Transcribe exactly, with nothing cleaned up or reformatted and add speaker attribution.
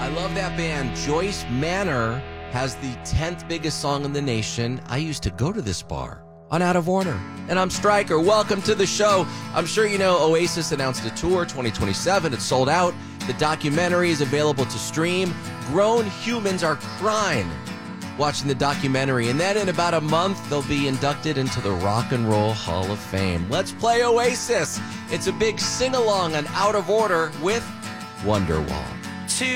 Speaker 1: I love that band. Joyce Manor has the tenth biggest song in the nation. I used to go to this bar on Out of Order. And I'm Stryker. Welcome to the show. I'm sure you know Oasis announced a tour twenty twenty-seven. It's sold out. The documentary is available to stream. Grown humans are crying watching the documentary. And then in about a month, they'll be inducted into the Rock and Roll Hall of Fame. Let's play Oasis. It's a big sing-along on Out of Order with Wonderwall.